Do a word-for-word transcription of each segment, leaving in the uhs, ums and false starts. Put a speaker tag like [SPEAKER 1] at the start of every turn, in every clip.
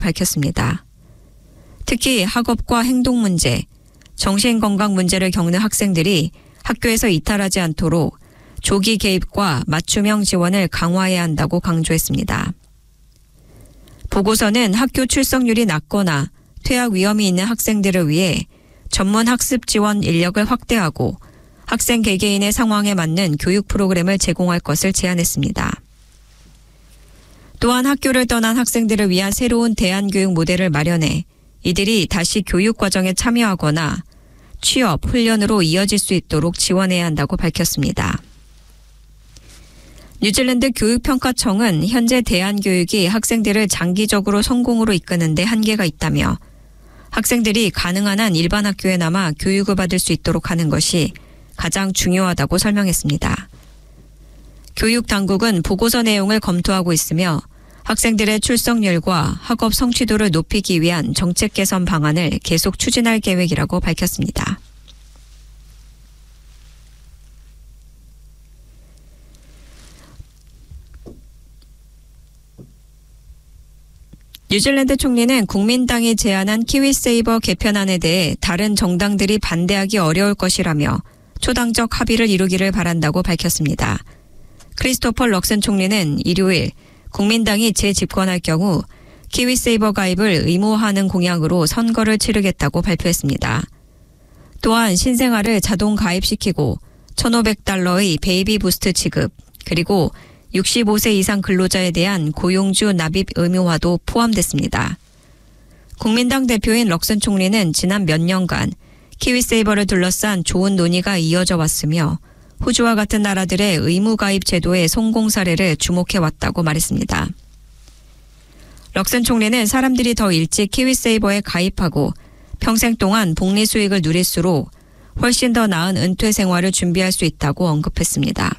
[SPEAKER 1] 밝혔습니다. 특히 학업과 행동 문제, 정신건강 문제를 겪는 학생들이 학교에서 이탈하지 않도록 조기 개입과 맞춤형 지원을 강화해야 한다고 강조했습니다. 보고서는 학교 출석률이 낮거나 퇴학 위험이 있는 학생들을 위해 전문 학습 지원 인력을 확대하고 학생 개개인의 상황에 맞는 교육 프로그램을 제공할 것을 제안했습니다. 또한 학교를 떠난 학생들을 위한 새로운 대안교육 모델을 마련해 이들이 다시 교육 과정에 참여하거나 취업, 훈련으로 이어질 수 있도록 지원해야 한다고 밝혔습니다. 뉴질랜드 교육평가청은 현재 대안교육이 학생들을 장기적으로 성공으로 이끄는 데 한계가 있다며 학생들이 가능한 한 일반 학교에 남아 교육을 받을 수 있도록 하는 것이 가장 중요하다고 설명했습니다. 교육당국은 보고서 내용을 검토하고 있으며 학생들의 출석률과 학업 성취도를 높이기 위한 정책 개선 방안을 계속 추진할 계획이라고 밝혔습니다. 뉴질랜드 총리는 국민당이 제안한 키위세이버 개편안에 대해 다른 정당들이 반대하기 어려울 것이라며 초당적 합의를 이루기를 바란다고 밝혔습니다. 크리스토퍼 럭슨 총리는 일요일 국민당이 재집권할 경우 키위세이버 가입을 의무화하는 공약으로 선거를 치르겠다고 발표했습니다. 또한 신생아를 자동 가입시키고 천오백 달러의 베이비 부스트 지급, 그리고 육십오 세 이상 근로자에 대한 고용주 납입 의무화도 포함됐습니다. 국민당 대표인 럭슨 총리는 지난 몇 년간 키위세이버를 둘러싼 좋은 논의가 이어져 왔으며 호주와 같은 나라들의 의무 가입 제도의 성공 사례를 주목해왔다고 말했습니다. 럭슨 총리는 사람들이 더 일찍 키위세이버에 가입하고 평생 동안 복리 수익을 누릴수록 훨씬 더 나은 은퇴 생활을 준비할 수 있다고 언급했습니다.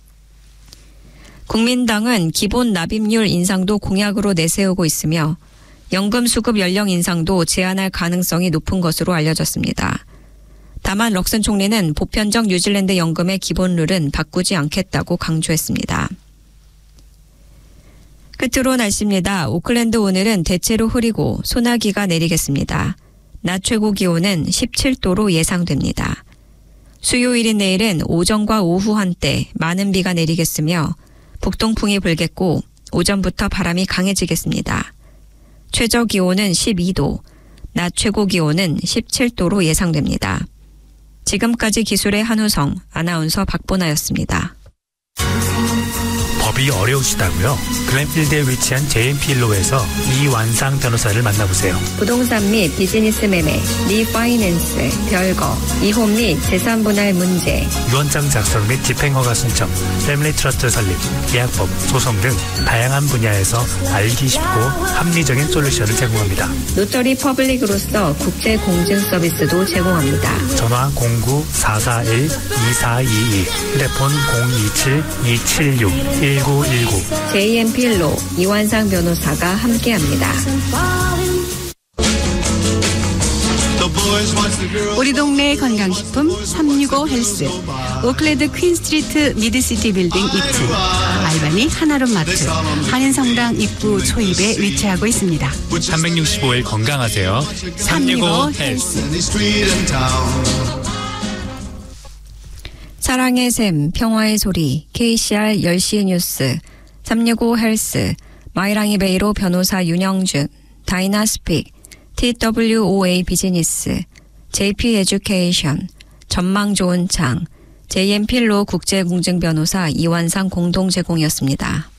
[SPEAKER 1] 국민당은 기본 납입률 인상도 공약으로 내세우고 있으며 연금 수급 연령 인상도 제한할 가능성이 높은 것으로 알려졌습니다. 다만 럭슨 총리는 보편적 뉴질랜드 연금의 기본 룰은 바꾸지 않겠다고 강조했습니다. 끝으로 날씨입니다. 오클랜드 오늘은 대체로 흐리고 소나기가 내리겠습니다. 낮 최고 기온은 십칠 도로 예상됩니다. 수요일인 내일은 오전과 오후 한때 많은 비가 내리겠으며 북동풍이 불겠고 오전부터 바람이 강해지겠습니다. 최저 기온은 십이 도, 낮 최고 기온은 십칠 도로 예상됩니다. 지금까지 기술의 한우성, 아나운서 박보나였습니다.
[SPEAKER 2] 법이 어려우시다고요? 글렌필드에 위치한 제이엠필로에서 이완상 변호사를 만나보세요.
[SPEAKER 3] 부동산 및 비즈니스 매매, 리파이낸스, 별거, 이혼 및 재산 분할 문제,
[SPEAKER 2] 유언장 작성 및 집행허가 신청, 패밀리 트러스트 설립, 계약법, 소송 등 다양한 분야에서 알기 쉽고 합리적인 솔루션을 제공합니다.
[SPEAKER 3] 노터리 퍼블릭으로서 국제 공증 서비스도 제공합니다.
[SPEAKER 2] 전화 공구 사사일 이사이이, 휴대폰 공이칠 이칠육 일구일구.
[SPEAKER 3] 제이엠필로 이완상 변호사가 함께합니다.
[SPEAKER 4] 우리 동네 건강식품 삼육오 헬스, 오클랜드 퀸스트리트 미드시티 빌딩 이 층, 알바니 하나룸 마트, 한인성당 입구 초입에 위치하고 있습니다.
[SPEAKER 2] 삼백육십오 일 건강하세요. 삼육오 헬스.
[SPEAKER 1] 사랑의 샘, 평화의 소리, 케이씨알 열 시 뉴스, 삼육오 헬스, 마이랑이 베이로 변호사 윤영준, 다이나스픽, 티더블유오에이 비즈니스, 제이피 에듀케이션, 전망 좋은 창, 제이엠필로 국제공증 변호사 이완상 공동 제공이었습니다.